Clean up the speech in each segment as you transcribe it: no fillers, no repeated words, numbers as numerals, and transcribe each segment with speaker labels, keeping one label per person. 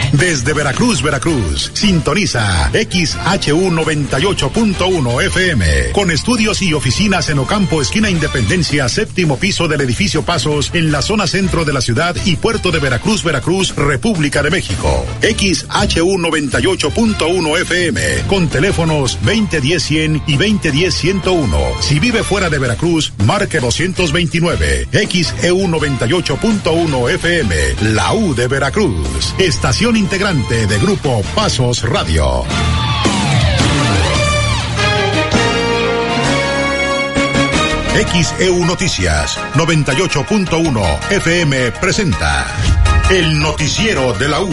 Speaker 1: Desde Veracruz, Veracruz, sintoniza XHU 98.1 FM, con estudios y oficinas en Ocampo, esquina Independencia, séptimo piso del edificio Pasos, en la zona centro de la ciudad y puerto de Veracruz, Veracruz, República de México. XHU 98.1 FM, con teléfonos 2010-100 y 2010-101. Si vive fuera de Veracruz, marque 229. XEU 98.1 FM, la U de Veracruz. Estación integrante de Grupo Pasos Radio. XEU Noticias 98.1 FM presenta el noticiero de la U.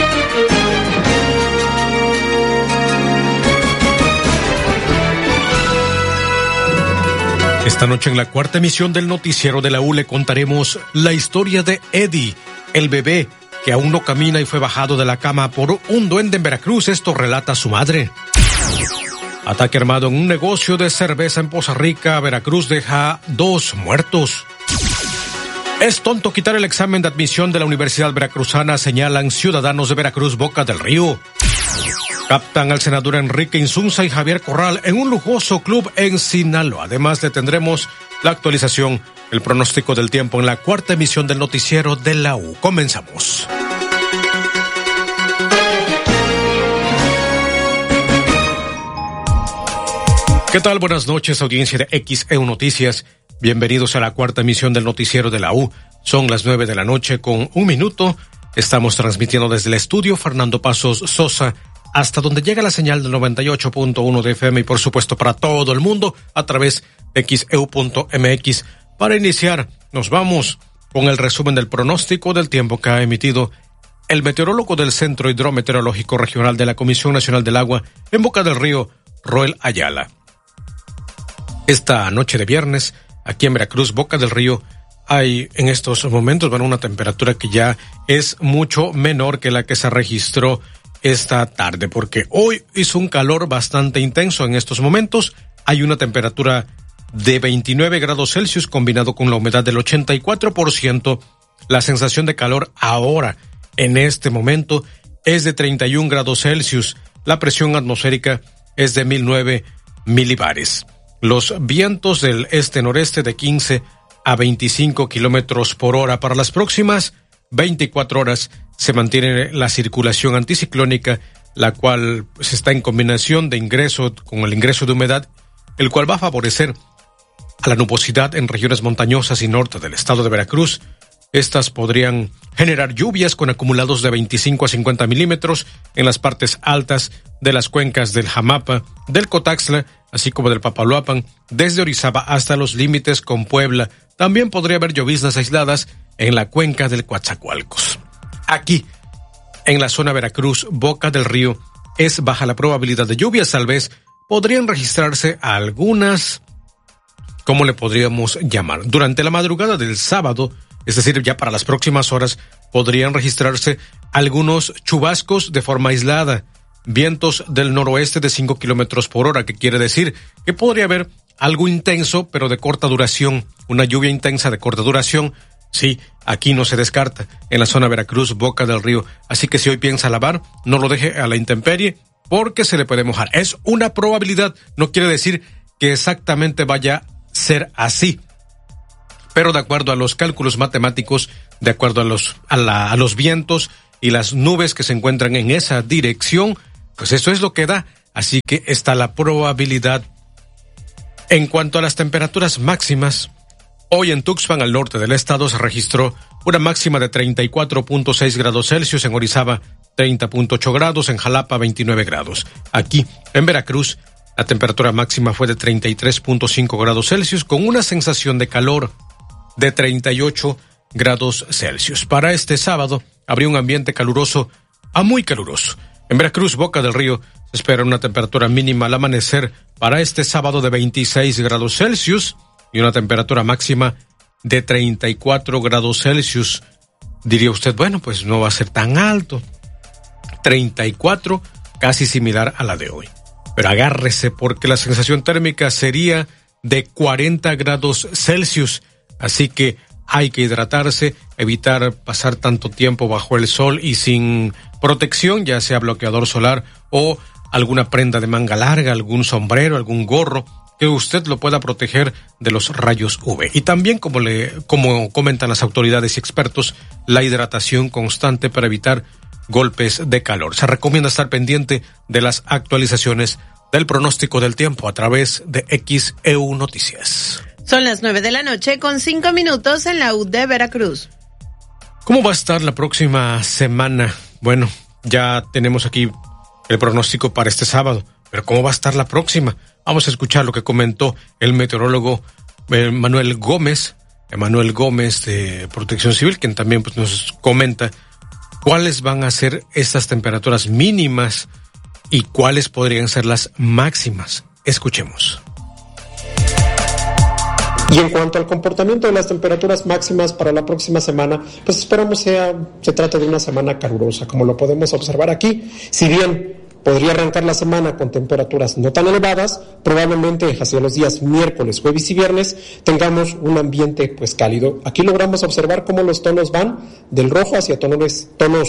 Speaker 2: Esta noche en la cuarta emisión del noticiero de la U le contaremos la historia de Eddie, el bebé que aún no camina y fue bajado de la cama por un duende en Veracruz. Esto relata su madre. Ataque armado en un negocio de cerveza en Poza Rica, Veracruz, deja 2 muertos. Es tonto quitar el examen de admisión de la Universidad Veracruzana, señalan ciudadanos de Veracruz, Boca del Río. Captan al senador Enrique Insunza y Javier Corral en un lujoso club en Sinaloa. Además, le tendremos la actualización, el pronóstico del tiempo en la cuarta emisión del noticiero de la U. Comenzamos. ¿Qué tal? Buenas noches, audiencia de XEU Noticias. Bienvenidos a la cuarta emisión del noticiero de la U. Son las 9 de la noche con 1 minuto. Estamos transmitiendo desde el estudio Fernando Pasos Sosa, hasta donde llega la señal del 98.1 de FM y por supuesto para todo el mundo a través de XEU.mx. Para iniciar, nos vamos con el resumen del pronóstico del tiempo que ha emitido el meteorólogo del Centro Hidrometeorológico Regional de la Comisión Nacional del Agua en Boca del Río, Roel Ayala. Esta noche de viernes, aquí en Veracruz, Boca del Río, hay en estos momentos, una temperatura que ya es mucho menor que la que se registró esta tarde, porque hoy hizo un calor bastante intenso en estos momentos. Hay una temperatura de 29 grados Celsius combinado con la humedad del 84%. La sensación de calor ahora, en este momento, es de 31 grados Celsius. La presión atmosférica es de 1009 milibares. Los vientos del este-noreste de 15 a 25 kilómetros por hora. Para las próximas 24 horas se mantiene la circulación anticiclónica, la cual está en combinación de ingreso con el ingreso de humedad, el cual va a favorecer a la nubosidad en regiones montañosas y norte del estado de Veracruz. Estas podrían generar lluvias con acumulados de 25 a 50 milímetros en las partes altas de las cuencas del Jamapa, del Cotaxtla, así como del Papaloapan, desde Orizaba hasta los límites con Puebla. También podría haber lloviznas aisladas en la cuenca del Coatzacoalcos. Aquí, en la zona Veracruz, Boca del Río, es baja la probabilidad de lluvias. Tal vez podrían registrarse algunas, ¿cómo le podríamos llamar? Durante la madrugada del sábado, es decir, ya para las próximas horas, podrían registrarse algunos chubascos de forma aislada. Vientos del noroeste de 5 kilómetros por hora, que quiere decir que podría haber algo intenso, pero de corta duración. Una lluvia intensa de corta duración. Sí, aquí no se descarta, en la zona Veracruz, Boca del Río. Así que si hoy piensa lavar, no lo deje a la intemperie, porque se le puede mojar. Es una probabilidad, no quiere decir que exactamente vaya a ser así. Pero de acuerdo a los cálculos matemáticos, de acuerdo a los vientos y las nubes que se encuentran en esa dirección, pues eso es lo que da. Así que está la probabilidad. En cuanto a las temperaturas máximas, hoy en Tuxpan, al norte del estado, se registró una máxima de 34.6 grados Celsius, en Orizaba 30.8 grados, en Jalapa 29 grados. Aquí, en Veracruz, la temperatura máxima fue de 33.5 grados Celsius, con una sensación de calor de 38 grados Celsius. Para este sábado, habría un ambiente caluroso a muy caluroso. En Veracruz, Boca del Río, se espera una temperatura mínima al amanecer para este sábado de 26 grados Celsius y una temperatura máxima de 34 grados Celsius. Diría usted, pues no va a ser tan alto. 34, casi similar a la de hoy. Pero agárrese, porque la sensación térmica sería de 40 grados Celsius. Así que hay que hidratarse, evitar pasar tanto tiempo bajo el sol y sin protección, ya sea bloqueador solar o alguna prenda de manga larga, algún sombrero, algún gorro, que usted lo pueda proteger de los rayos UV. Y también, como comentan las autoridades y expertos, la hidratación constante para evitar golpes de calor. Se recomienda estar pendiente de las actualizaciones del pronóstico del tiempo a través de XEU Noticias.
Speaker 3: Son las 9:05 a.m. en la U de Veracruz.
Speaker 2: ¿Cómo va a estar la próxima semana? Bueno, ya tenemos aquí el pronóstico para este sábado, pero ¿cómo va a estar la próxima? Vamos a escuchar lo que comentó el meteorólogo Emanuel Gómez de Protección Civil, quien también pues, nos comenta cuáles van a ser estas temperaturas mínimas y cuáles podrían ser las máximas. Escuchemos.
Speaker 4: Y en cuanto al comportamiento de las temperaturas máximas para la próxima semana, pues esperamos se trata de una semana calurosa, como lo podemos observar aquí. Si bien podría arrancar la semana con temperaturas no tan elevadas, probablemente hacia los días miércoles, jueves y viernes tengamos un ambiente pues cálido. Aquí logramos observar cómo los tonos van del rojo hacia tonos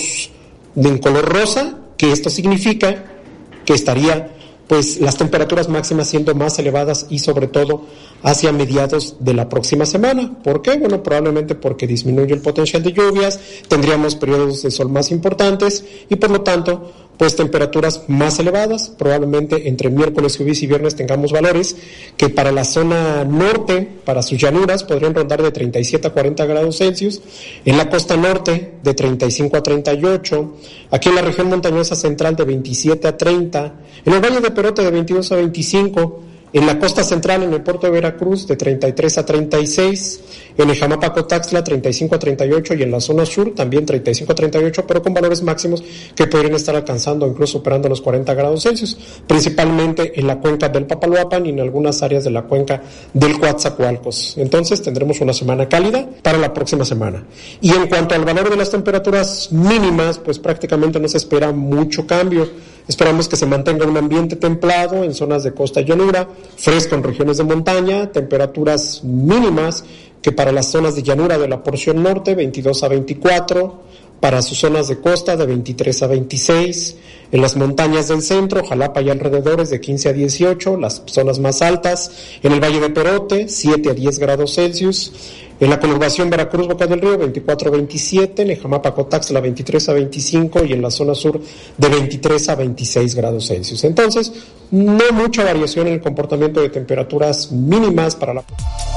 Speaker 4: en color rosa, que esto significa que estaría pues las temperaturas máximas siendo más elevadas y sobre todo hacia mediados de la próxima semana. ¿Por qué? Bueno, probablemente porque disminuye el potencial de lluvias, tendríamos periodos de sol más importantes y por lo tanto pues temperaturas más elevadas. Probablemente entre miércoles, jueves y viernes tengamos valores que para la zona norte, para sus llanuras, podrían rondar de 37 a 40 grados Celsius, en la costa norte de 35 a 38, aquí en la región montañosa central de 27 a 30, en el Valle de Perote de 22 a 25, en la costa central, en el puerto de Veracruz, de 33 a 36, en el Jamapa-Cotaxtla, 35 a 38, y en la zona sur, también 35 a 38, pero con valores máximos que podrían estar alcanzando, incluso superando los 40 grados Celsius, principalmente en la cuenca del Papaloapan y en algunas áreas de la cuenca del Coatzacoalcos. Entonces, tendremos una semana cálida para la próxima semana. Y en cuanto al valor de las temperaturas mínimas, pues prácticamente no se espera mucho cambio. Esperamos que se mantenga un ambiente templado en zonas de costa y llanura, fresco en regiones de montaña, temperaturas mínimas que para las zonas de llanura de la porción norte 22 a 24, para sus zonas de costa de 23 a 26, en las montañas del centro, Jalapa y alrededores de 15 a 18, las zonas más altas, en el Valle de Perote 7 a 10 grados Celsius, en la conurbación Veracruz Boca del Río 24 a 27, en el Jamapa-Cotaxtla 23 a 25 y en la zona sur de 23 a 26 grados Celsius. Entonces, no mucha variación en el comportamiento de temperaturas mínimas para la...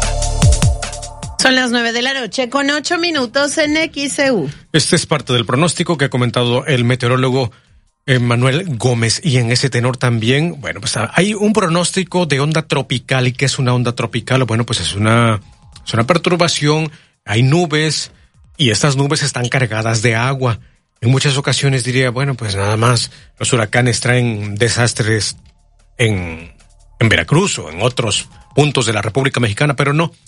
Speaker 3: Son las 9:08 a.m. en XEU.
Speaker 2: Este es parte del pronóstico que ha comentado el meteorólogo Emanuel Gómez, y en ese tenor también, bueno, pues hay un pronóstico de onda tropical. ¿Y qué es una onda tropical? Bueno, pues es una perturbación, hay nubes y estas nubes están cargadas de agua. En muchas ocasiones diría, bueno, pues nada más los huracanes traen desastres en Veracruz o en otros puntos de la República Mexicana, pero no.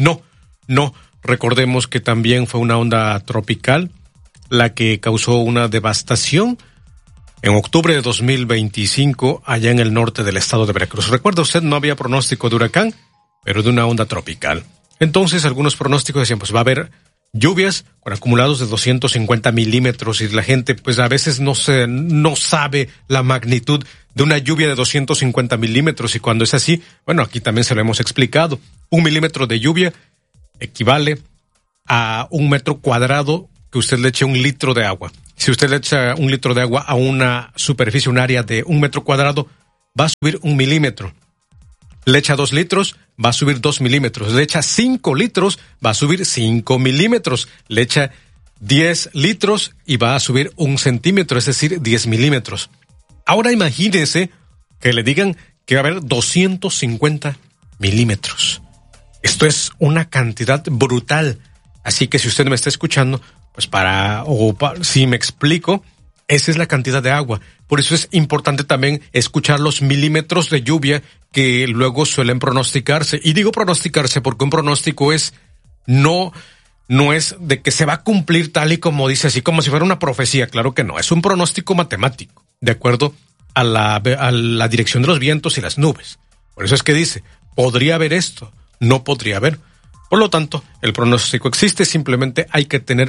Speaker 2: Recordemos que también fue una onda tropical la que causó una devastación en octubre de 2025 allá en el norte del estado de Veracruz. Recuerda usted, no había pronóstico de huracán, pero de una onda tropical. Entonces, algunos pronósticos decían, pues va a haber lluvias con acumulados de 250 milímetros y la gente, pues a veces no sabe la magnitud de una lluvia de 250 milímetros y cuando es así, bueno, aquí también se lo hemos explicado. 1 milímetro de lluvia equivale a 1 metro cuadrado que usted le eche 1 litro de agua. Si usted le echa 1 litro de agua a una superficie, un área de 1 metro cuadrado, va a subir 1 milímetro. Le echa 2 litros, va a subir 2 milímetros. Le echa 5 litros, va a subir 5 milímetros. Le echa 10 litros y va a subir 1 centímetro, es decir, 10 milímetros. Ahora imagínese que le digan que va a haber 250 milímetros. Esto es una cantidad brutal. Así que si usted me está escuchando, pues si me explico, esa es la cantidad de agua. Por eso es importante también escuchar los milímetros de lluvia que luego suelen pronosticarse. Y digo pronosticarse porque un pronóstico no es de que se va a cumplir tal y como dice, así como si fuera una profecía. Claro que no, es un pronóstico matemático, de acuerdo a la dirección de los vientos y las nubes. Por eso es que dice, podría haber esto, no podría haber. Por lo tanto, el pronóstico existe, simplemente hay que tener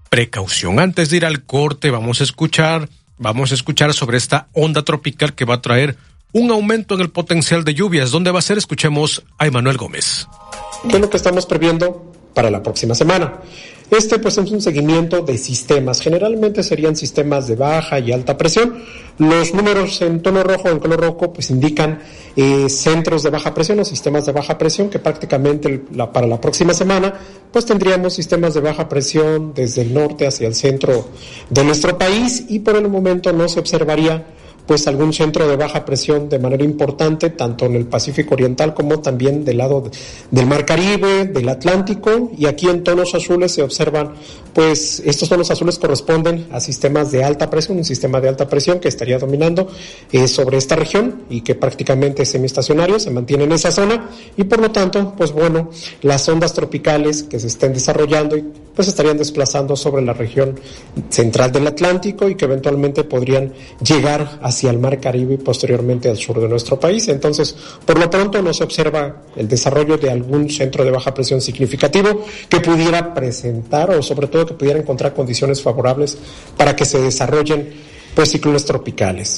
Speaker 2: precaución. Antes de ir al corte, vamos a escuchar sobre esta onda tropical que va a traer un aumento en el potencial de lluvias. ¿Dónde va a ser? Escuchemos a Emanuel Gómez.
Speaker 4: ¿Qué es lo que estamos previendo para la próxima semana? Pues es un seguimiento de sistemas. Generalmente serían sistemas de baja y alta presión. Los números en tono rojo, en color rojo, pues indican centros de baja presión o sistemas de baja presión, que prácticamente para la próxima semana pues tendríamos sistemas de baja presión desde el norte hacia el centro de nuestro país, y por el momento no se observaría pues algún centro de baja presión de manera importante, tanto en el Pacífico Oriental como también del lado del Mar Caribe, del Atlántico, y aquí en tonos azules se observan, pues estos tonos azules corresponden a sistemas de alta presión, un sistema de alta presión que estaría dominando sobre esta región y que prácticamente es semiestacionario, se mantiene en esa zona, y por lo tanto, pues bueno, las ondas tropicales que se estén desarrollando pues estarían desplazando sobre la región central del Atlántico y que eventualmente podrían llegar hacia el Mar Caribe y posteriormente al sur de nuestro país. Entonces, por lo pronto no se observa el desarrollo de algún centro de baja presión significativo que pudiera presentar, o sobre todo que pudiera encontrar condiciones favorables para que se desarrollen pues ciclones tropicales.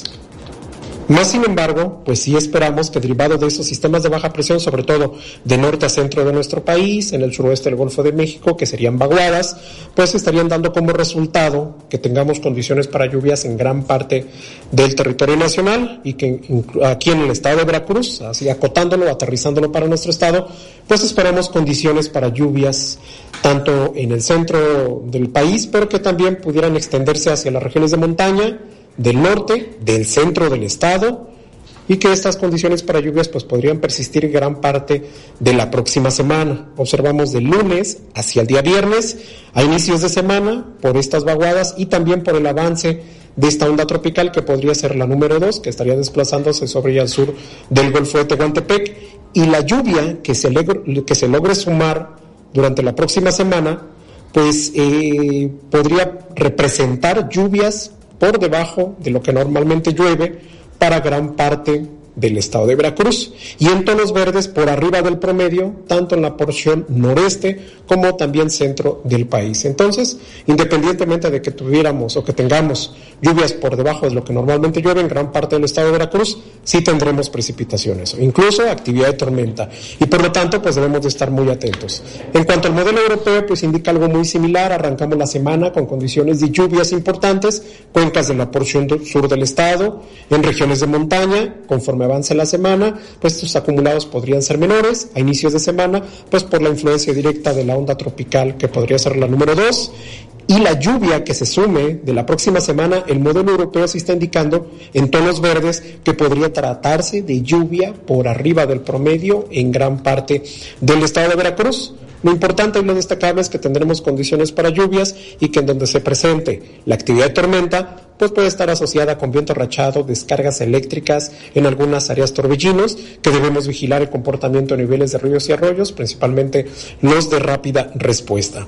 Speaker 4: Más sin embargo, pues sí esperamos que derivado de esos sistemas de baja presión, sobre todo de norte a centro de nuestro país, en el suroeste del Golfo de México, que serían vaguadas, pues estarían dando como resultado que tengamos condiciones para lluvias en gran parte del territorio nacional, y que aquí en el estado de Veracruz, así acotándolo, aterrizándolo para nuestro estado, pues esperamos condiciones para lluvias tanto en el centro del país, pero que también pudieran extenderse hacia las regiones de montaña, del norte, del centro del estado, y que estas condiciones para lluvias pues podrían persistir gran parte de la próxima semana. Observamos del lunes hacia el día viernes, a inicios de semana, por estas vaguadas y también por el avance de esta onda tropical que podría ser la número 2, que estaría desplazándose sobre y al sur del Golfo de Tehuantepec, y la lluvia que se logre sumar durante la próxima semana, pues podría representar lluvias por debajo de lo que normalmente llueve para gran parte del estado de Veracruz, y en tonos verdes por arriba del promedio, tanto en la porción noreste como también centro del país. Entonces, independientemente de que tuviéramos o que tengamos lluvias por debajo de lo que normalmente llueve en gran parte del estado de Veracruz, sí tendremos precipitaciones, incluso actividad de tormenta, y por lo tanto pues debemos de estar muy atentos. En cuanto al modelo europeo, pues indica algo muy similar. Arrancamos la semana con condiciones de lluvias importantes, cuencas de la porción sur del estado, en regiones de montaña. Conforme avance la semana, pues estos acumulados podrían ser menores a inicios de semana, pues por la influencia directa de la onda tropical que podría ser la número 2, y la lluvia que se sume de la próxima semana. El modelo europeo se está indicando en tonos verdes que podría tratarse de lluvia por arriba del promedio en gran parte del estado de Veracruz. Lo importante y lo destacable es que tendremos condiciones para lluvias, y que en donde se presente la actividad de tormenta, pues puede estar asociada con viento rachado, descargas eléctricas, en algunas áreas torbellinos, que debemos vigilar el comportamiento de niveles de ríos y arroyos, principalmente los de rápida respuesta.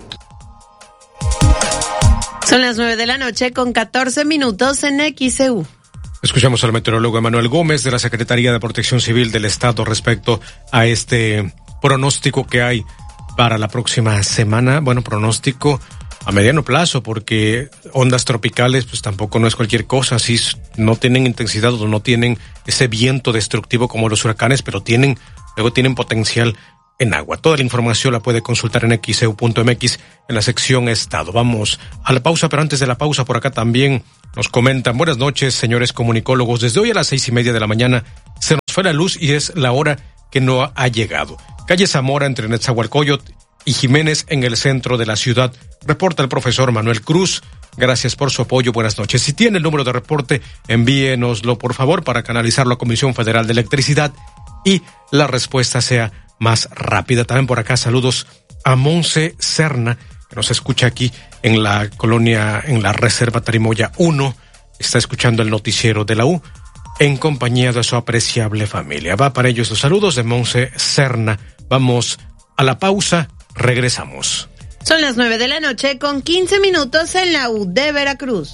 Speaker 3: Son las 9:00 con 14 minutos en XEU.
Speaker 2: Escuchamos al meteorólogo Emanuel Gómez de la Secretaría de Protección Civil del Estado respecto a este pronóstico que hay para la próxima semana. Bueno, pronóstico a mediano plazo, porque ondas tropicales pues tampoco no es cualquier cosa. Sí, no tienen intensidad o no tienen ese viento destructivo como los huracanes, pero luego tienen potencial en agua. Toda la información la puede consultar en xeu.mx en la sección Estado. Vamos a la pausa, pero antes de la pausa, por acá también nos comentan: buenas noches, señores comunicólogos. Desde hoy a las 6:30 de la mañana se nos fue la luz y es la hora que no ha llegado. Calle Zamora entre Netzahualcóyotl y Jiménez en el centro de la ciudad. Reporta el profesor Manuel Cruz. Gracias por su apoyo. Buenas noches. Si tiene el número de reporte, envíenoslo por favor para canalizarlo a Comisión Federal de Electricidad y la respuesta sea más rápida. También por acá saludos a Monse Serna, que nos escucha aquí en la colonia, en la Reserva Tarimoya 1. Está escuchando el noticiero de la U en compañía de su apreciable familia. Va para ellos los saludos de Monse Serna. Vamos a la pausa, regresamos.
Speaker 3: Son las 9:00 con 15 minutos en la U de Veracruz.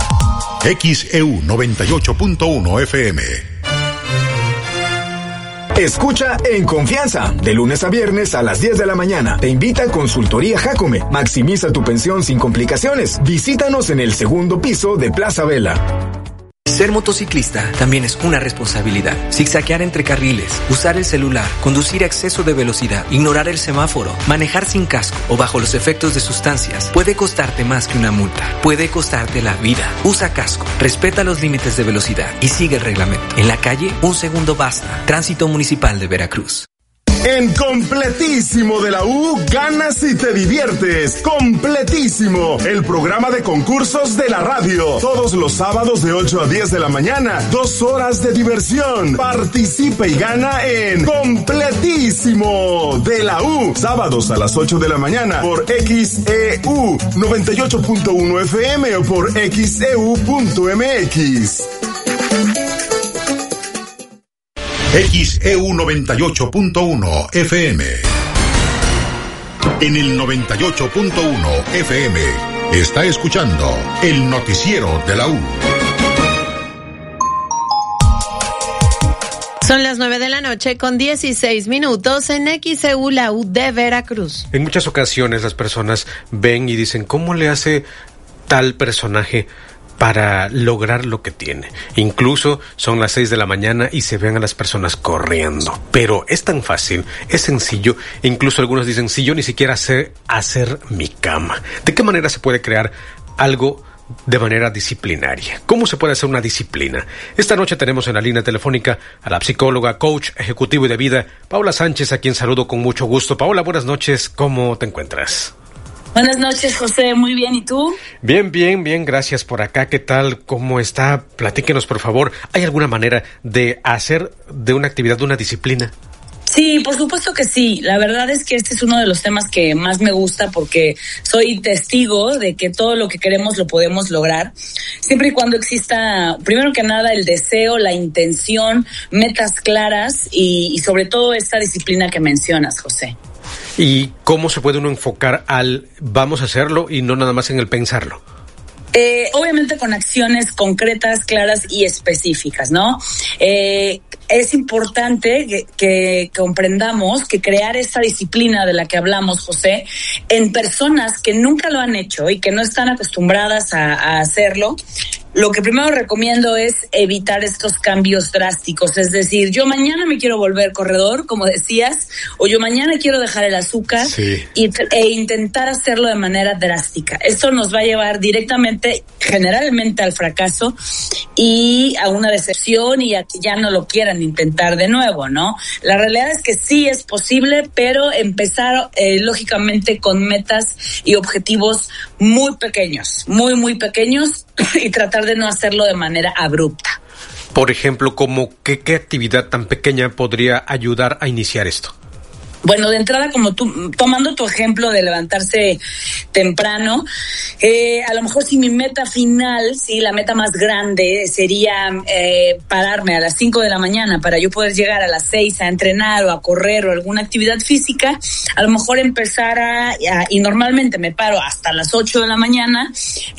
Speaker 1: XEU 98.1 FM.
Speaker 5: Escucha En Confianza, de lunes a viernes a las 10 de la mañana. Te invita a Consultoría Jacome. Maximiza tu pensión sin complicaciones. Visítanos en el segundo piso de Plaza Vela.
Speaker 6: Ser motociclista también es una responsabilidad. Zigzaguear entre carriles, usar el celular, conducir a exceso de velocidad, ignorar el semáforo, manejar sin casco o bajo los efectos de sustancias puede costarte más que una multa. Puede costarte la vida. Usa casco, respeta los límites de velocidad y sigue el reglamento. En la calle, un segundo basta. Tránsito Municipal de Veracruz.
Speaker 7: En Completísimo de la U, ganas y te diviertes. Completísimo, el programa de concursos de la radio. Todos los sábados de 8 a 10 de la mañana. 2 horas de diversión. Participa y gana en Completísimo de la U. Sábados a las 8 de la mañana por XEU 98.1 FM o por XEU.mx.
Speaker 1: XEU 98.1 FM. En el 98.1 FM está escuchando el noticiero de la U.
Speaker 3: Son las 9 de la noche con 16 minutos en XEU, la U de Veracruz.
Speaker 2: En muchas ocasiones las personas ven y dicen, ¿cómo le hace tal personaje para lograr lo que tiene? Incluso son las 6 de la mañana y se ven a las personas corriendo. Pero es tan fácil, es sencillo. Incluso algunos dicen, si yo ni siquiera sé hacer mi cama. ¿De qué manera se puede crear algo de manera disciplinaria? ¿Cómo se puede hacer una disciplina? Esta noche tenemos en la línea telefónica a la psicóloga, coach ejecutivo y de vida, Paola Sánchez, a quien saludo con mucho gusto. Paola, buenas noches. ¿Cómo te encuentras?
Speaker 8: Buenas noches, José. Muy bien. ¿Y tú?
Speaker 2: Bien. Gracias por acá. ¿Qué tal? ¿Cómo está? Platíquenos, por favor. ¿Hay alguna manera de hacer de una actividad una disciplina?
Speaker 8: Sí, por supuesto que sí. La verdad es que este es uno de los temas que más me gusta porque soy testigo de que todo lo que queremos lo podemos lograr, siempre y cuando exista, primero que nada, el deseo, la intención, metas claras y sobre todo esta disciplina que mencionas, José.
Speaker 2: ¿Y cómo se puede uno enfocar al vamos a hacerlo y no nada más en el pensarlo?
Speaker 8: Obviamente con acciones concretas, claras y específicas, ¿no? Es importante que comprendamos que crear esa disciplina de la que hablamos, José, en personas que nunca lo han hecho y que no están acostumbradas a hacerlo, lo que primero recomiendo es evitar estos cambios drásticos. Es decir, yo mañana me quiero volver corredor, como decías, o yo mañana quiero dejar el azúcar, sí, e intentar hacerlo de manera drástica. Esto nos va a llevar directamente, generalmente, al fracaso y a una decepción y a que ya no lo quieran intentar de nuevo, ¿no? La realidad es que sí es posible, pero empezar lógicamente con metas y objetivos muy pequeños, muy pequeños, y tratar de no hacerlo de manera abrupta.
Speaker 2: Por ejemplo, ¿cómo qué actividad tan pequeña podría ayudar a iniciar esto?
Speaker 8: Bueno, de entrada, como tú, tomando tu ejemplo de levantarse temprano, a lo mejor si mi meta final, sí, la meta más grande sería pararme a las 5 de la mañana para yo poder llegar a las 6 a entrenar o a correr o alguna actividad física, a lo mejor empezar y normalmente me paro hasta las 8 de la mañana,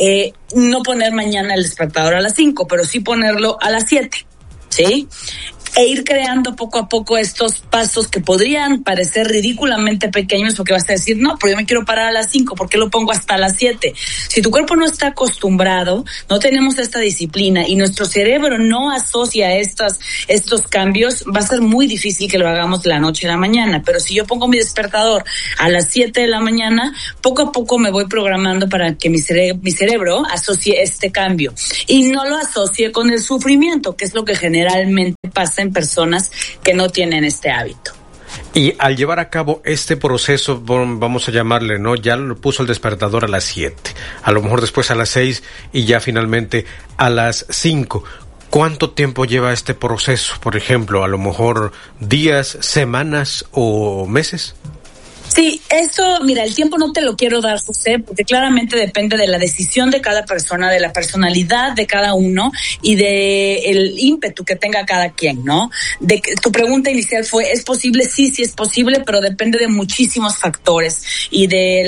Speaker 8: no poner mañana el despertador a las 5, pero sí ponerlo a las 7, ¿sí? E ir creando poco a poco estos pasos que podrían parecer ridículamente pequeños, porque vas a decir, no, pero yo me quiero parar a las 5, ¿por qué lo pongo hasta las 7? Si tu cuerpo no está acostumbrado, no tenemos esta disciplina y nuestro cerebro no asocia estos cambios, va a ser muy difícil que lo hagamos de la noche a la mañana. Pero si yo pongo mi despertador a las 7 de la mañana, poco a poco me voy programando para que mi cerebro asocie este cambio y no lo asocie con el sufrimiento, que es lo que generalmente pasa en personas que no tienen este hábito.
Speaker 2: Y al llevar a cabo este proceso, vamos a llamarle, ¿no? Ya lo puso el despertador a las 7, a lo mejor después a las 6 y ya finalmente a las 5. ¿Cuánto tiempo lleva este proceso? Por ejemplo, a lo mejor días, semanas o meses.
Speaker 8: Sí, eso, mira, el tiempo no te lo quiero dar, José, porque claramente depende de la decisión de cada persona, de la personalidad de cada uno y de el ímpetu que tenga cada quien, ¿no? Tu pregunta inicial fue, ¿es posible? Sí, sí es posible, pero depende de muchísimos factores y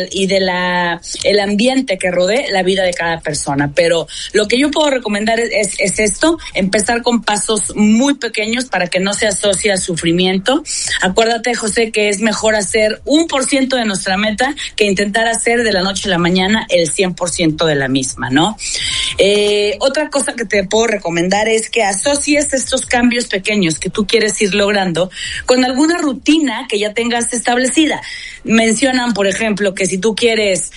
Speaker 8: el ambiente que rodee la vida de cada persona. Pero lo que yo puedo recomendar es esto, empezar con pasos muy pequeños para que no se asocie al sufrimiento. Acuérdate, José, que es mejor hacer 1% de nuestra meta que intentar hacer de la noche a la mañana el 100% de la misma, ¿no? Otra cosa que te puedo recomendar es que asocies estos cambios pequeños que tú quieres ir logrando con alguna rutina que ya tengas establecida. Mencionan, por ejemplo, que si tú quieres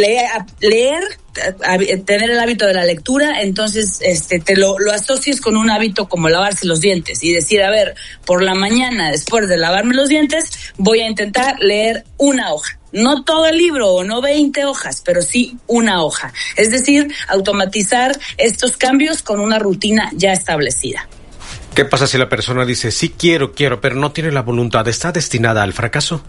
Speaker 8: leer, tener el hábito de la lectura, entonces te lo asocies con un hábito como lavarse los dientes y decir, a ver, por la mañana, después de lavarme los dientes, voy a intentar leer una hoja. No todo el libro o no 20 hojas, pero sí una hoja. Es decir, automatizar estos cambios con una rutina ya establecida.
Speaker 2: ¿Qué pasa si la persona dice, sí quiero, pero no tiene la voluntad? ¿Está destinada al fracaso?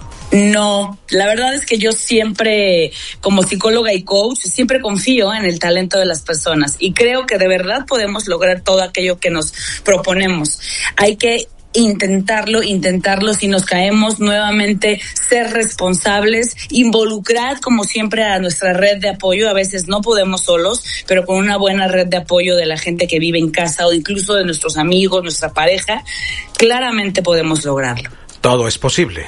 Speaker 8: No, la verdad es que yo siempre, como psicóloga y coach, siempre confío en el talento de las personas y creo que de verdad podemos lograr todo aquello que nos proponemos. Hay que intentarlo, si nos caemos nuevamente, ser responsables, involucrar como siempre a nuestra red de apoyo. A veces no podemos solos, pero con una buena red de apoyo de la gente que vive en casa o incluso de nuestros amigos, nuestra pareja, claramente podemos lograrlo.
Speaker 2: Todo es posible.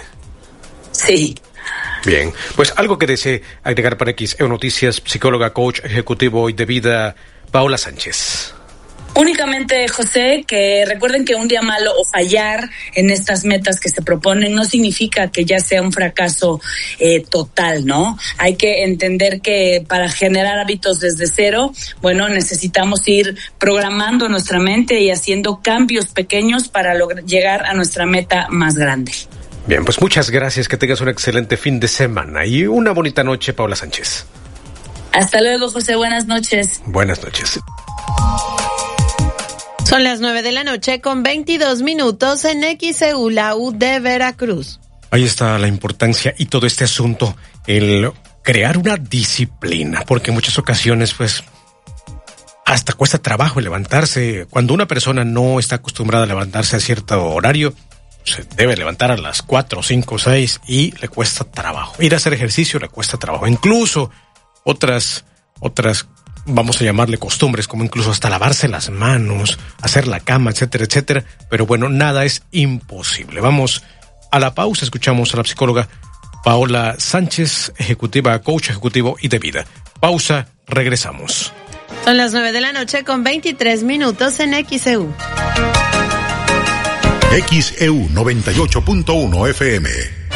Speaker 8: Sí.
Speaker 2: Bien, pues algo que desee agregar para XEU Noticias, psicóloga, coach ejecutivo y de vida, Paola Sánchez.
Speaker 8: Únicamente, José, que recuerden que un día malo o fallar en estas metas que se proponen no significa que ya sea un fracaso total, ¿no? Hay que entender que para generar hábitos desde cero, bueno, necesitamos ir programando nuestra mente y haciendo cambios pequeños para llegar a nuestra meta más grande.
Speaker 2: Bien, pues muchas gracias, que tengas un excelente fin de semana y una bonita noche, Paola Sánchez.
Speaker 8: Hasta luego, José, buenas noches.
Speaker 2: Buenas noches.
Speaker 3: Son las 9:00 con 22 minutos en XEU, la U de Veracruz.
Speaker 2: Ahí está la importancia y todo este asunto, el crear una disciplina, porque en muchas ocasiones, pues, hasta cuesta trabajo levantarse. Cuando una persona no está acostumbrada a levantarse a cierto horario, se debe levantar a las 4, 5, 6 y le cuesta trabajo. Ir a hacer ejercicio le cuesta trabajo. Incluso otras, vamos a llamarle costumbres, como incluso hasta lavarse las manos, hacer la cama, etcétera, etcétera. Pero bueno, nada es imposible. Vamos a la pausa, escuchamos a la psicóloga Paola Sánchez, ejecutiva, coach ejecutivo y de vida. Pausa, regresamos.
Speaker 3: Son las 9:00 con 23 minutos en XEU.
Speaker 1: XEU 98.1 FM.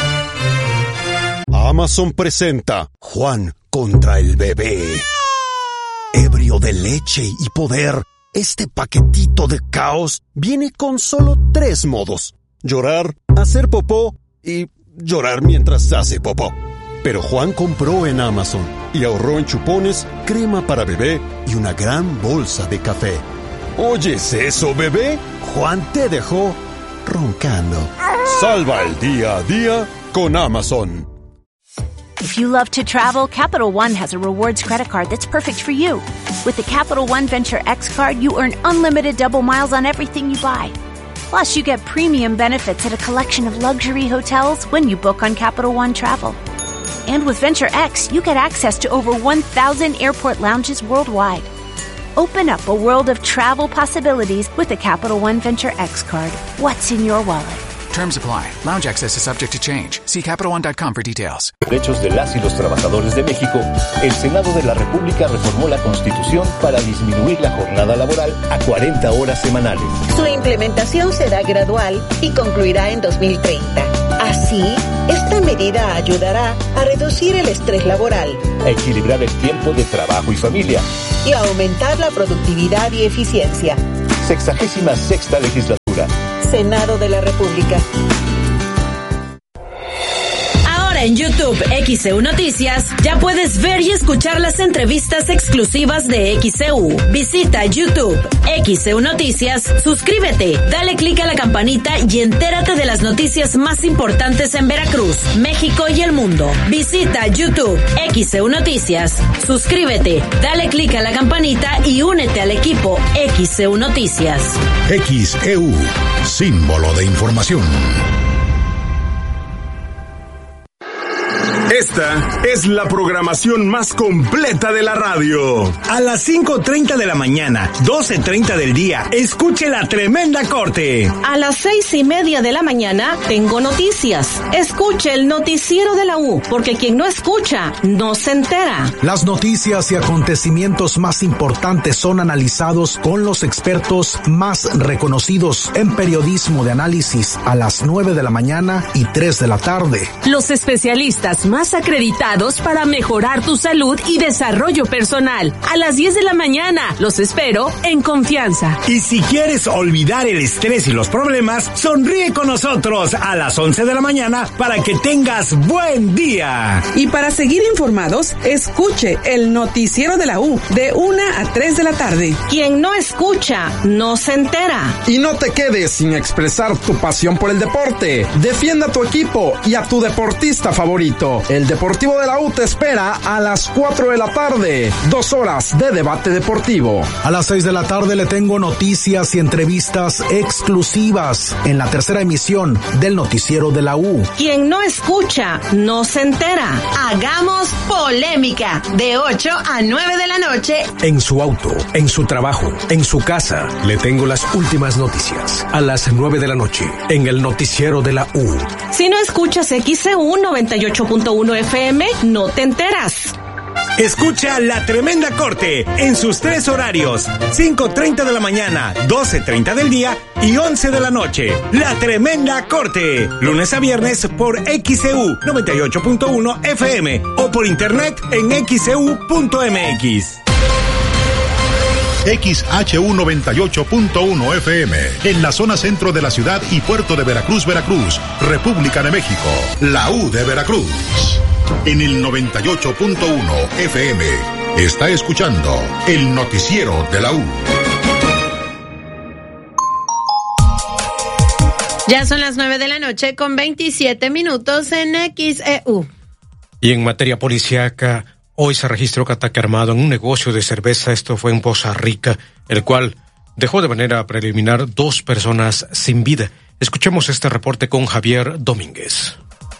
Speaker 9: Amazon presenta Juan contra el bebé. Ebrio de leche y poder, este paquetito de caos viene con solo 3 modos: llorar, hacer popó y llorar mientras hace popó. Pero Juan compró en Amazon y ahorró en chupones, crema para bebé y una gran bolsa de café. ¿Oyes eso, bebé? Juan te dejó roncando. Salva el día a día con Amazon.
Speaker 10: If you love to travel, Capital One has a rewards credit card that's perfect for you. With the Capital One Venture X card, you earn unlimited double miles on everything you buy. Plus, you get premium benefits at a collection of luxury hotels when you book on Capital One Travel. And with Venture X, you get access to over 1,000 airport lounges worldwide. Open up a world of travel possibilities with the Capital One Venture X card. What's in your wallet?
Speaker 11: Terms apply. Lounge access is subject to change. See CapitalOne.com for details.
Speaker 12: Derechos de las y los trabajadores de México, el Senado de la República reformó la Constitución para disminuir la jornada laboral a 40 horas semanales.
Speaker 13: Su implementación será gradual y concluirá en 2030. Así, esta medida ayudará a reducir el estrés laboral,
Speaker 12: a equilibrar el tiempo de trabajo y familia
Speaker 13: y a aumentar la productividad y eficiencia.
Speaker 12: 66ª legislatura.
Speaker 13: Senado de la República.
Speaker 3: Ahora
Speaker 14: Ahora en YouTube XEU Noticias ya puedes ver y escuchar las entrevistas exclusivas de XEU. Visita YouTube XEU Noticias, suscríbete, dale clic a la campanita y entérate de las noticias más importantes en Veracruz, México y el mundo. Visita YouTube XEU Noticias, suscríbete, dale clic a la campanita y únete al equipo XEU Noticias.
Speaker 1: XEU, símbolo de información.
Speaker 7: Esta es la programación más completa de la radio.
Speaker 15: A las 5:30 de la mañana, 12:30 del día, escuche La Tremenda Corte.
Speaker 16: A las 6:30 de la mañana, tengo noticias. Escuche el noticiero de la U, porque quien no escucha, no se entera.
Speaker 17: Las noticias y acontecimientos más importantes son analizados con los expertos más reconocidos en periodismo de análisis a las 9 de la mañana y 3 de la tarde.
Speaker 18: Los especialistas más acreditados para mejorar tu salud y desarrollo personal. A las 10 de la mañana. Los espero en Confianza.
Speaker 15: Y si quieres olvidar el estrés y los problemas, sonríe con nosotros a las 11 de la mañana para que tengas buen día.
Speaker 19: Y para seguir informados, escuche el noticiero de la U de 1 a 3 de la tarde.
Speaker 16: Quien no escucha, no se entera.
Speaker 20: Y no te quedes sin expresar tu pasión por el deporte. Defienda a tu equipo y a tu deportista favorito. El Deportivo de la U te espera a las 4 de la tarde. 2 horas de debate deportivo.
Speaker 17: A las 6 de la tarde le tengo noticias y entrevistas exclusivas en la tercera emisión del noticiero de la U.
Speaker 16: Quien no escucha, no se entera. Hagamos polémica de 8 a 9 de la noche.
Speaker 21: En su auto, en su trabajo, en su casa, le tengo las últimas noticias. A las 9 de la noche, en el noticiero de la U.
Speaker 16: Si no escuchas XEU 98.1 FM, no te enteras.
Speaker 15: Escucha La Tremenda Corte en sus 3 horarios: 5:30 de la mañana, 12:30 del día y 11 de la noche. La Tremenda Corte, lunes a viernes por XEU 98.1 FM o por internet en xeu.mx.
Speaker 1: XHU 98.1 FM, en la zona centro de la ciudad y puerto de Veracruz, Veracruz, República de México, la U de Veracruz. En el 98.1 FM, está escuchando el noticiero de la U.
Speaker 3: Ya son las 9 de la noche con 27 minutos en XEU.
Speaker 2: Y en materia policíaca, hoy se registró un ataque armado en un negocio de cerveza, esto fue en Poza Rica, el cual dejó de manera preliminar 2 personas sin vida. Escuchemos este reporte con Javier Domínguez.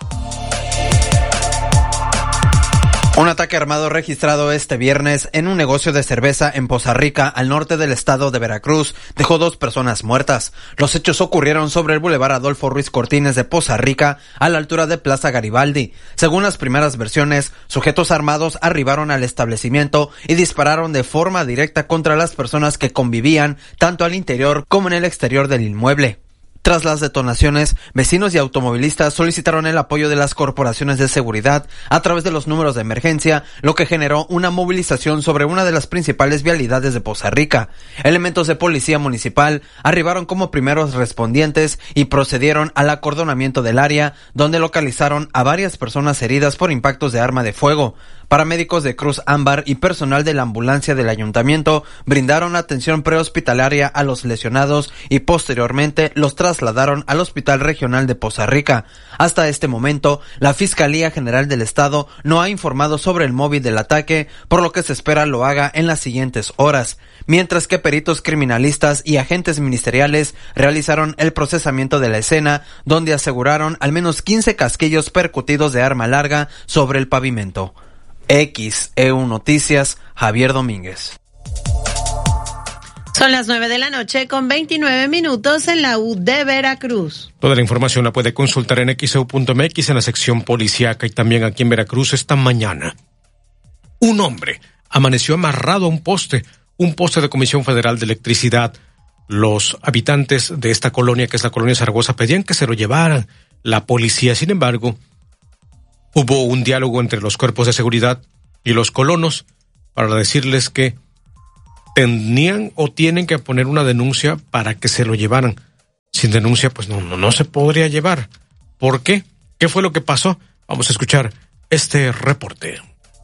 Speaker 22: Un ataque armado registrado este viernes en un negocio de cerveza en Poza Rica, al norte del estado de Veracruz, dejó 2 personas muertas. Los hechos ocurrieron sobre el Boulevard Adolfo Ruiz Cortines de Poza Rica, a la altura de Plaza Garibaldi. Según las primeras versiones, sujetos armados arribaron al establecimiento y dispararon de forma directa contra las personas que convivían tanto al interior como en el exterior del inmueble. Tras las detonaciones, vecinos y automovilistas solicitaron el apoyo de las corporaciones de seguridad a través de los números de emergencia, lo que generó una movilización sobre una de las principales vialidades de Poza Rica. Elementos de policía municipal arribaron como primeros respondientes y procedieron al acordonamiento del área, donde localizaron a varias personas heridas por impactos de arma de fuego. Paramédicos de Cruz Ámbar y personal de la ambulancia del ayuntamiento brindaron atención prehospitalaria a los lesionados y posteriormente los trasladaron al Hospital Regional de Poza Rica. Hasta este momento, la Fiscalía General del Estado no ha informado sobre el móvil del ataque, por lo que se espera lo haga en las siguientes horas, mientras que peritos criminalistas y agentes ministeriales realizaron el procesamiento de la escena, donde aseguraron al menos 15 casquillos percutidos de arma larga sobre el pavimento. XEU Noticias, Javier Domínguez.
Speaker 3: Son las 9 de la noche con 29 minutos en la U de Veracruz.
Speaker 2: Toda la información la puede consultar en xeu.mx en la sección policíaca y también aquí en Veracruz esta mañana. Un hombre amaneció amarrado a un poste de Comisión Federal de Electricidad. Los habitantes de esta colonia, que es la colonia Zaragoza, pedían que se lo llevaran la policía. Sin embargo, hubo un diálogo entre los cuerpos de seguridad y los colonos para decirles que tenían o tienen que poner una denuncia para que se lo llevaran. Sin denuncia, pues no se podría llevar. ¿Por qué? ¿Qué fue lo que pasó? Vamos a escuchar este reporte.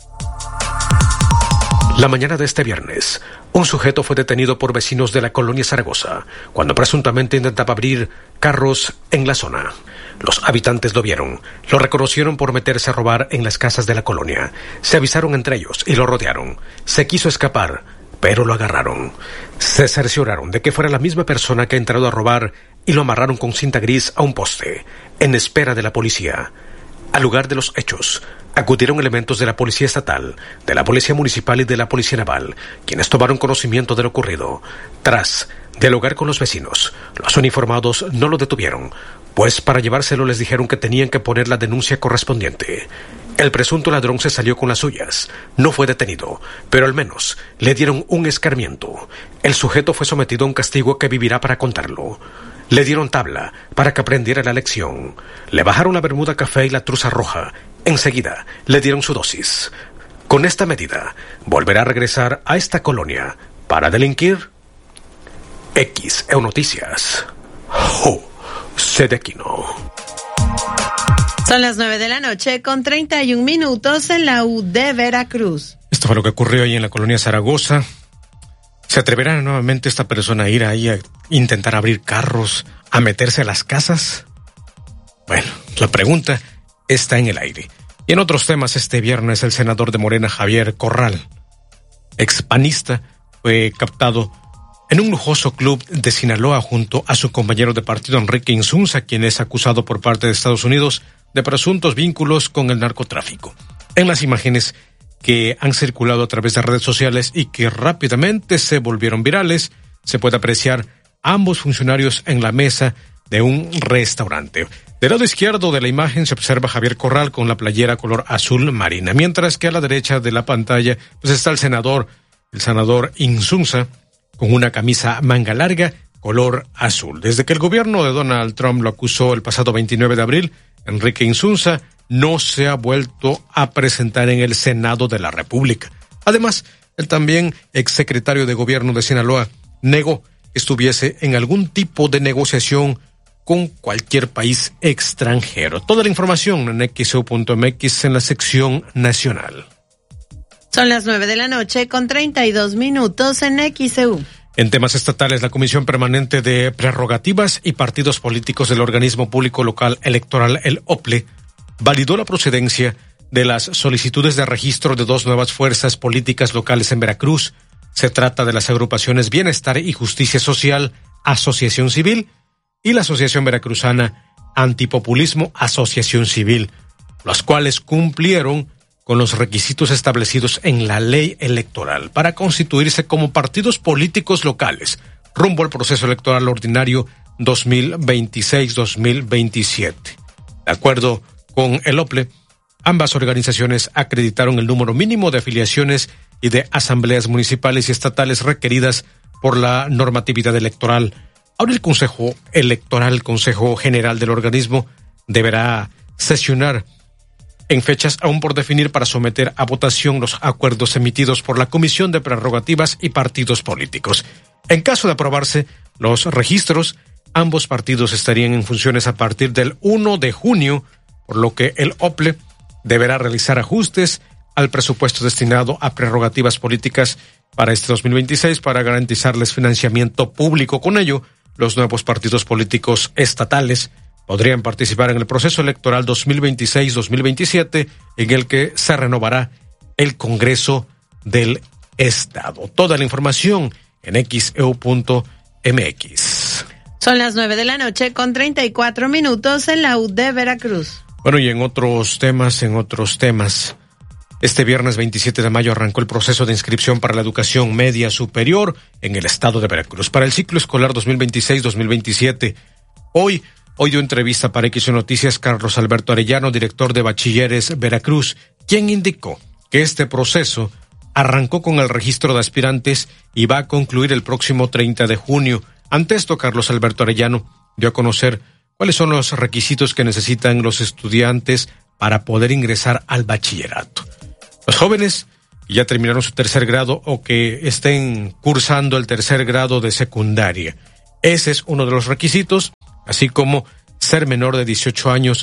Speaker 2: La mañana de este viernes, un sujeto fue detenido por vecinos de la colonia Zaragoza cuando presuntamente intentaba abrir carros en la zona. Los habitantes lo vieron, lo reconocieron por meterse a robar en las casas de la colonia. Se avisaron entre ellos y lo rodearon. Se quiso escapar, pero lo agarraron. Se cercioraron de que fuera la misma persona que ha entrado a robar y lo amarraron con cinta gris a un poste, en espera de la policía. Al lugar de los hechos, acudieron elementos de la Policía Estatal, de la Policía Municipal y de la Policía Naval, quienes tomaron conocimiento de lo ocurrido. Tras dialogar con los vecinos, los uniformados no lo detuvieron, pues para llevárselo les dijeron que tenían que poner la denuncia correspondiente. El presunto ladrón se salió con las suyas. No fue detenido, pero al menos le dieron un escarmiento. El sujeto fue sometido a un castigo que vivirá para contarlo. Le dieron tabla para que aprendiera la lección. Le bajaron la bermuda café y la truza roja. Enseguida le dieron su dosis. Con esta medida, volverá a regresar a esta colonia para delinquir. XEU Noticias. Sedequino.
Speaker 3: Son las 9:00 con 31 minutos en la U de Veracruz.
Speaker 2: Esto fue lo que ocurrió ahí en la colonia Zaragoza. ¿Se atreverá nuevamente esta persona a ir ahí a intentar abrir carros, a meterse a las casas? Bueno, la pregunta está en el aire. Y en otros temas, este viernes el senador de Morena, Javier Corral, expanista, fue captado en un lujoso club de Sinaloa junto a su compañero de partido Enrique Insunza, quien es acusado por parte de Estados Unidos de presuntos vínculos con el narcotráfico. En las imágenes que han circulado a través de redes sociales y que rápidamente se volvieron virales, se puede apreciar ambos funcionarios en la mesa de un restaurante. Del lado izquierdo de la imagen se observa Javier Corral con la playera color azul marina, mientras que a la derecha de la pantalla pues está el senador Insunza, con una camisa manga larga color azul. Desde que el gobierno de Donald Trump lo acusó el pasado 29 de abril, Enrique Insunza no se ha vuelto a presentar en el Senado de la República. Además, el también exsecretario de Gobierno de Sinaloa negó que estuviese en algún tipo de negociación con cualquier país extranjero. Toda la información en xeu.mx en la sección nacional.
Speaker 3: Son las 9:00 con 32 minutos en XEU.
Speaker 2: En temas estatales, la Comisión Permanente de Prerrogativas y Partidos Políticos del Organismo Público Local Electoral, el OPLE, validó la procedencia de las solicitudes de registro de 2 nuevas fuerzas políticas locales en Veracruz. Se trata de las agrupaciones Bienestar y Justicia Social, Asociación Civil, y la Asociación Veracruzana Antipopulismo, Asociación Civil, las cuales cumplieron con los requisitos establecidos en la ley electoral para constituirse como partidos políticos locales rumbo al proceso electoral ordinario 2026-2027. De acuerdo con el OPLE, ambas organizaciones acreditaron el número mínimo de afiliaciones y de asambleas municipales y estatales requeridas por la normatividad electoral. Ahora el Consejo Electoral, el Consejo General del organismo, deberá sesionar en fechas aún por definir para someter a votación los acuerdos emitidos por la Comisión de Prerrogativas y Partidos Políticos. En caso de aprobarse los registros, ambos partidos estarían en funciones a partir del 1 de junio, por lo que el OPLE deberá realizar ajustes al presupuesto destinado a prerrogativas políticas para este 2026 para garantizarles financiamiento público. Con ello, los nuevos partidos políticos estatales podrían participar en el proceso electoral 2026-2027, en el que se renovará el Congreso del Estado. Toda la información en xeu.mx.
Speaker 3: Son las 9:00 con 34 minutos en la U de Veracruz.
Speaker 2: Bueno, y en otros temas, este viernes 27 de mayo arrancó el proceso de inscripción para la educación media superior en el estado de Veracruz para el ciclo escolar 2026-2027. Hoy dio entrevista para XEU Noticias Carlos Alberto Arellano, director de Bachilleres Veracruz, quien indicó que este proceso arrancó con el registro de aspirantes y va a concluir el próximo 30 de junio. Ante esto, Carlos Alberto Arellano dio a conocer cuáles son los requisitos que necesitan los estudiantes para poder ingresar al bachillerato. Los jóvenes que ya terminaron su tercer grado o que estén cursando el tercer grado de secundaria. Ese es uno de los requisitos, así como ser menor de 18 años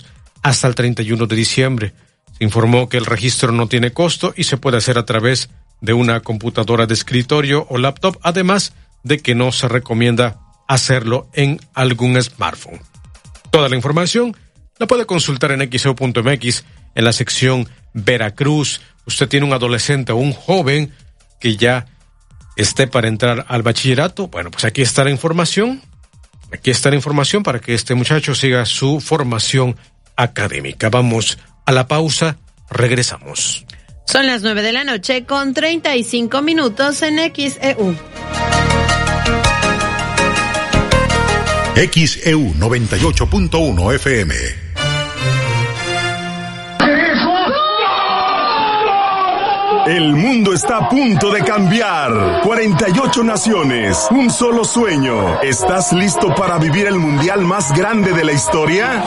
Speaker 2: hasta el 31 de diciembre. Se informó que el registro no tiene costo y se puede hacer a través de una computadora de escritorio o laptop, además de que no se recomienda hacerlo en algún smartphone. Toda la información la puede consultar en xeu.mx en la sección Veracruz. Usted tiene un adolescente o un joven que ya esté para entrar al bachillerato. Bueno, pues aquí está la información. Aquí está la información para que este muchacho siga su formación académica. Vamos a la pausa, regresamos.
Speaker 3: Son las 9:00 con 35 minutos en XEU.
Speaker 1: XEU 98.1 FM.
Speaker 7: El mundo está a punto de cambiar. 48 naciones, un solo sueño. ¿Estás listo para vivir el mundial más grande de la historia?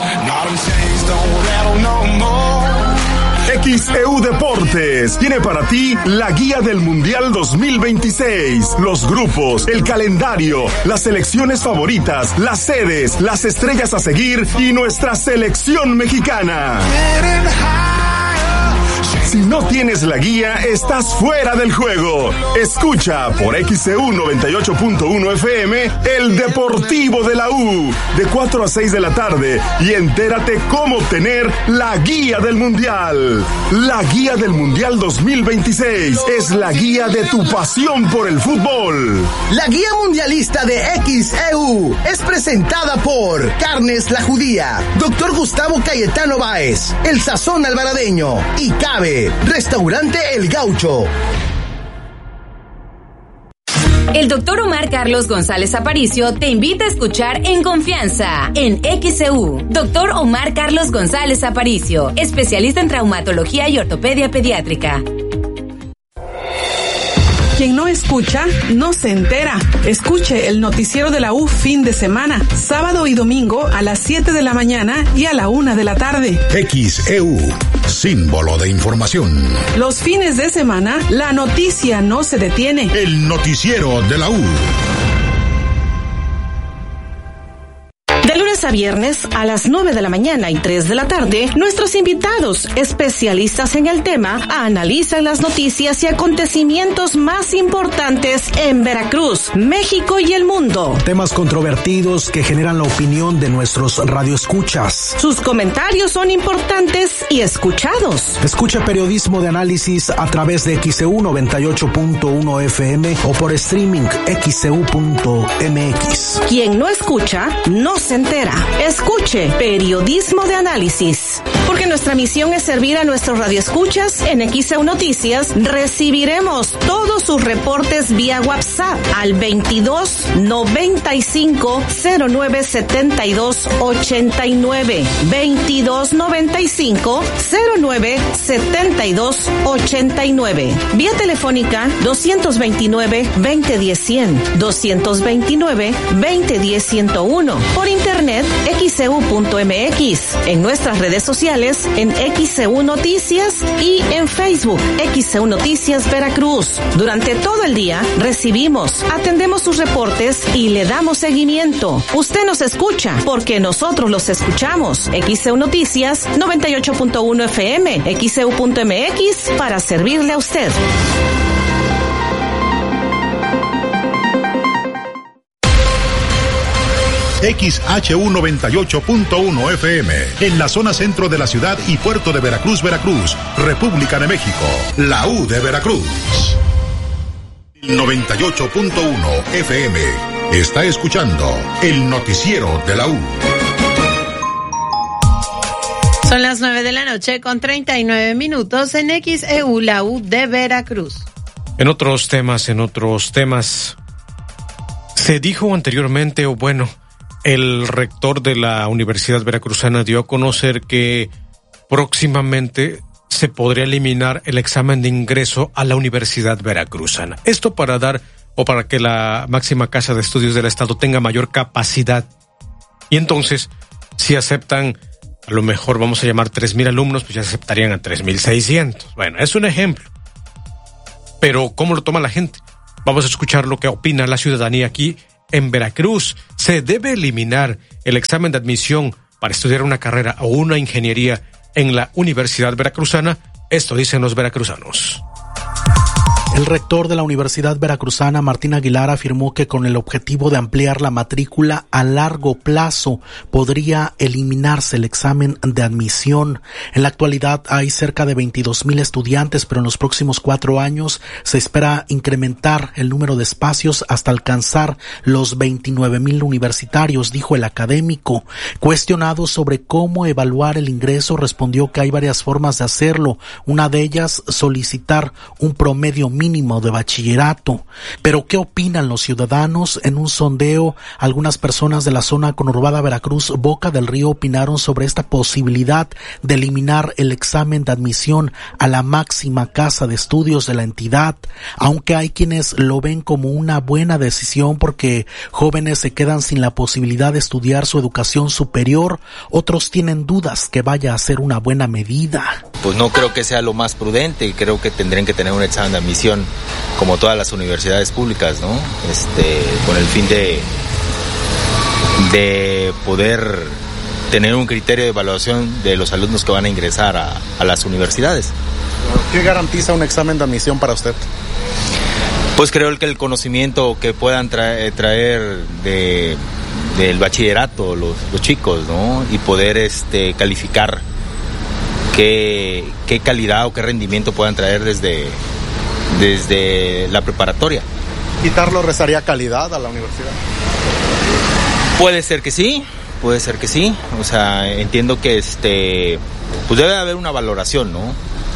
Speaker 7: XEU Deportes tiene para ti la guía del Mundial 2026, los grupos, el calendario, las selecciones favoritas, las sedes, las estrellas a seguir y nuestra selección mexicana. Si no tienes la guía, estás fuera del juego. Escucha por XEU 98.1 FM el Deportivo de la U de 4 a 6 de la tarde y entérate cómo obtener la guía del Mundial. La guía del Mundial 2026 es la guía de tu pasión por el fútbol.
Speaker 4: La guía mundialista de XEU es presentada por Carnes La Judía, Dr. Gustavo Cayetano Báez, El Sazón Alvaradeño y Cabe, Restaurante El Gaucho.
Speaker 14: El doctor Omar Carlos González Aparicio te invita a escuchar En Confianza, en XEU. Doctor Omar Carlos González Aparicio, especialista en traumatología y ortopedia pediátrica.
Speaker 19: Quien no escucha, no se entera. Escuche el noticiero de la U fin de semana, sábado y domingo a las 7 de la mañana y a la 1 de la tarde.
Speaker 1: XEU, símbolo de información.
Speaker 19: Los fines de semana, la noticia no se detiene.
Speaker 1: El noticiero de la U.
Speaker 16: De lunes a viernes a las 9 de la mañana y 3 de la tarde, nuestros invitados, especialistas en el tema, analizan las noticias y acontecimientos más importantes en Veracruz, México y el mundo.
Speaker 17: Temas controvertidos que generan la opinión de nuestros radioescuchas.
Speaker 16: Sus comentarios son importantes y escuchados.
Speaker 17: Escucha periodismo de análisis a través de XEU 98.1 FM o por streaming xeu.mx.
Speaker 16: Quien no escucha, no se entera. Escuche periodismo de análisis. Porque nuestra misión es servir a nuestros radioescuchas. En XEU Noticias recibiremos todos sus reportes vía WhatsApp al 22 95 09 72 89. 22 95 09 72 89. Vía telefónica 229 2010 100, 229 2010 101. Por internet xeu.mx, en nuestras redes sociales en XEU Noticias y en Facebook XEU Noticias Veracruz. Durante todo el día recibimos, atendemos sus reportes y le damos seguimiento. Usted nos escucha porque nosotros los escuchamos. XEU Noticias 98.1 FM, xeu.mx para servirle a usted.
Speaker 1: XHU 98.1 FM, en la zona centro de la ciudad y puerto de Veracruz, Veracruz, República de México, la U de Veracruz. 98.1 FM, está escuchando el noticiero de la U.
Speaker 3: Son las 9 de la noche con 39 minutos en XEU, la U de Veracruz.
Speaker 2: En otros temas, se dijo anteriormente, el rector de la Universidad Veracruzana dio a conocer que próximamente se podría eliminar el examen de ingreso a la Universidad Veracruzana. Esto para que la máxima casa de estudios del Estado tenga mayor capacidad. Y entonces, si aceptan, a lo mejor vamos a llamar 3,000 alumnos, pues ya aceptarían a 3,600. Bueno, es un ejemplo. Pero, ¿cómo lo toma la gente? Vamos a escuchar lo que opina la ciudadanía aquí en Veracruz. Se debe eliminar el examen de admisión para estudiar una carrera o una ingeniería en la Universidad Veracruzana. Esto dicen los veracruzanos.
Speaker 17: El rector de la Universidad Veracruzana, Martín Aguilar, afirmó que con el objetivo de ampliar la matrícula a largo plazo podría eliminarse el examen de admisión. En la actualidad hay cerca de 22,000 estudiantes, pero en los próximos 4 años se espera incrementar el número de espacios hasta alcanzar los 29,000 universitarios, dijo el académico. Cuestionado sobre cómo evaluar el ingreso, respondió que hay varias formas de hacerlo. Una de ellas, solicitar un promedio mínimo de bachillerato. Pero ¿qué opinan los ciudadanos? En un sondeo, algunas personas de la zona conurbada Veracruz, Boca del Río, opinaron sobre esta posibilidad de eliminar el examen de admisión a la máxima casa de estudios de la entidad, aunque hay quienes lo ven como una buena decisión porque jóvenes se quedan sin la posibilidad de estudiar su educación superior. Otros tienen dudas que vaya a ser una buena medida.
Speaker 5: Pues no creo que sea lo más prudente y creo que tendrían que tener un examen de admisión como todas las universidades públicas, ¿no? Con el fin de poder tener un criterio de evaluación de los alumnos que van a ingresar a las universidades.
Speaker 6: ¿Qué garantiza un examen de admisión para usted?
Speaker 5: Pues creo que el conocimiento que puedan traer del bachillerato los chicos, ¿no? Y poder calificar qué calidad o qué rendimiento puedan traer desde la preparatoria.
Speaker 6: ¿Quitarlo restaría calidad a la universidad?
Speaker 5: Puede ser que sí. O sea, entiendo que pues debe haber una valoración, ¿no?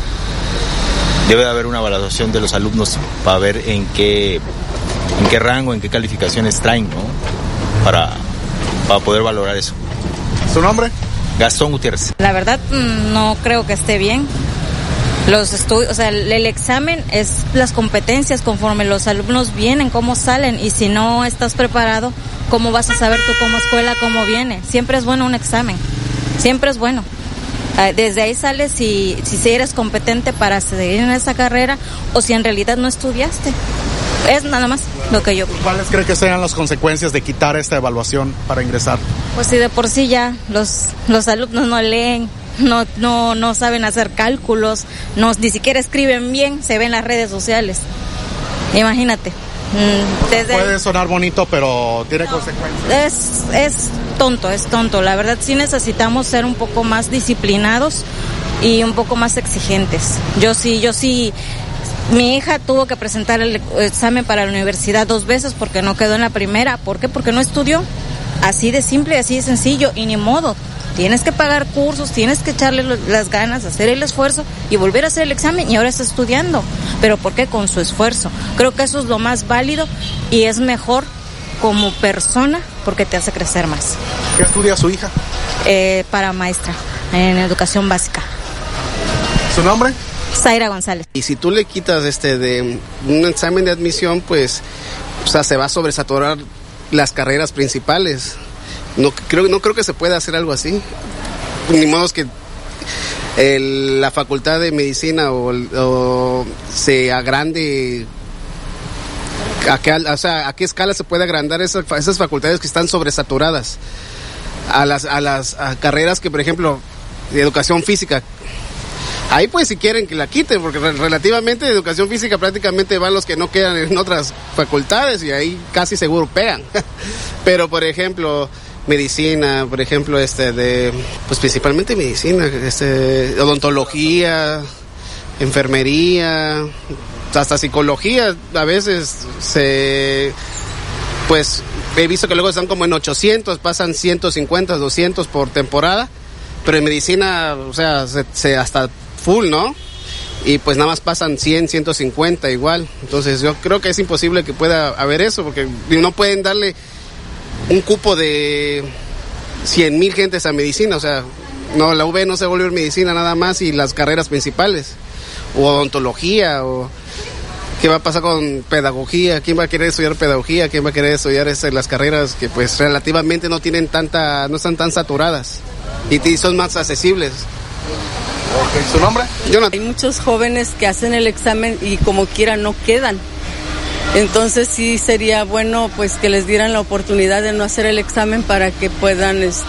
Speaker 5: Debe haber una valoración de los alumnos para ver en qué rango, en qué calificaciones traen, ¿no? Para poder valorar eso.
Speaker 6: ¿Su nombre?
Speaker 5: Gastón Gutiérrez.
Speaker 23: La verdad, no creo que esté bien. Los estudios, o sea, el examen es las competencias conforme los alumnos vienen, cómo salen, y si no estás preparado, ¿cómo vas a saber tú como escuela cómo viene? Siempre es bueno un examen, siempre es bueno. Desde ahí sales si eres competente para seguir en esa carrera o si en realidad no estudiaste. Es nada más lo que yo...
Speaker 6: ¿Cuáles cree que sean las consecuencias de quitar esta evaluación para ingresar?
Speaker 23: Pues si de por sí ya los alumnos no leen, no saben hacer cálculos, ni siquiera escriben bien, se ven en las redes sociales. Imagínate.
Speaker 6: Puede sonar bonito, pero tiene consecuencias.
Speaker 23: Es tonto. La verdad sí necesitamos ser un poco más disciplinados y un poco más exigentes. Yo sí. Mi hija tuvo que presentar el examen para la universidad 2 veces porque no quedó en la primera. ¿Por qué? Porque no estudió. Así de simple, así de sencillo, y ni modo. Tienes que pagar cursos, tienes que echarle las ganas, hacer el esfuerzo y volver a hacer el examen, y ahora está estudiando. ¿Pero por qué? Con su esfuerzo. Creo que eso es lo más válido y es mejor como persona porque te hace crecer más.
Speaker 6: ¿Qué estudia su hija?
Speaker 23: Para maestra en educación básica.
Speaker 6: ¿Su nombre?
Speaker 23: Zaira González.
Speaker 24: Y si tú le quitas de un examen de admisión, pues, o sea, se va a sobresaturar las carreras principales. No creo que se pueda hacer algo así. Ni modo que la facultad de medicina o se agrande. ¿A qué escala se puede agrandar esas facultades que están sobresaturadas? A las carreras que, por ejemplo, de educación física. Ahí pues si quieren que la quiten, porque relativamente de educación física prácticamente van los que no quedan en otras facultades y ahí casi seguro pegan. Pero por ejemplo, medicina, por ejemplo, pues principalmente medicina, odontología, enfermería, hasta psicología, a veces pues he visto que luego están como en 800, pasan 150, 200 por temporada, pero en medicina, o sea, se hasta full, ¿no? Y pues nada más pasan 100, 150 igual. Entonces yo creo que es imposible que pueda haber eso, porque no pueden darle un cupo de 100,000 gentes a medicina. O sea, no, la UV no se volvió medicina nada más, y las carreras principales, o odontología, o qué va a pasar con pedagogía, quién va a querer estudiar pedagogía, quién va a querer estudiar las carreras que pues relativamente no están tan saturadas y son más accesibles.
Speaker 6: Okay. ¿Su nombre?
Speaker 25: Hay muchos jóvenes que hacen el examen y como quiera no quedan. Entonces sí sería bueno pues que les dieran la oportunidad de no hacer el examen para que puedan